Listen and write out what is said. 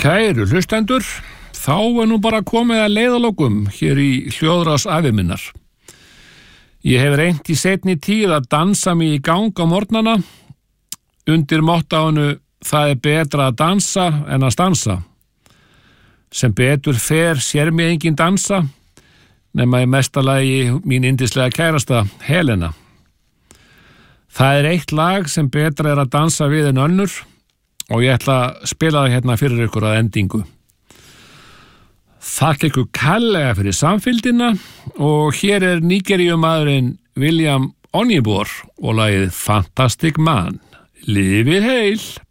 Kæru hlustendur, þá nú bara komið að leiðalokum hér í hljóðrás ævi minnar. Ég hef reynt í seinni tíð að dansa mig í gang á morgnana undir mottáinu það betra að dansa en að stansa. Sem betur fer sér mig engin dansa, nema í mesta lagi mín yndislega kærasta Helena. Það eitt lag sem betra að dansa við en önnur og ég ætla að spila það hérna fyrir ykkur að endingu. Þakka ykkur kærlega fyrir samfylgdina og hér Nígeríumaðurinn William Onyeabor og lagið Fantastic Man. Lifið heil!